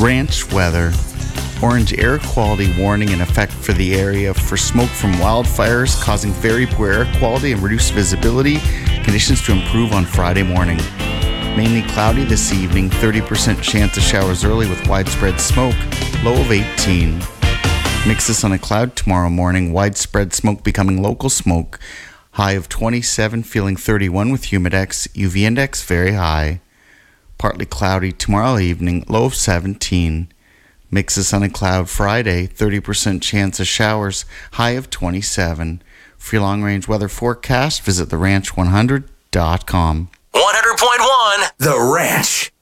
Ranch weather. Orange air quality warning in effect for the area for smoke from wildfires causing very poor air quality and reduced visibility. Conditions to improve on Friday morning. Mainly cloudy this evening, 30% chance of showers early with widespread smoke, low of 18. Mix this on a cloud tomorrow morning, widespread smoke becoming local smoke, high of 27, feeling 31 with humidex, UV index very high. Partly cloudy tomorrow evening, low of 17. Mix this on a cloud Friday, 30% chance of showers, high of 27. For your long-range weather forecast, visit theranch100.com. 100.1 The Ranch.